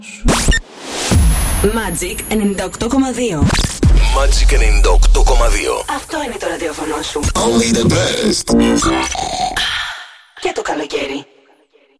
Magic 98,2. Magic 98,2. Αυτό είναι το ραδιόφωνο σου. Only the best. Και το καλοκαίρι.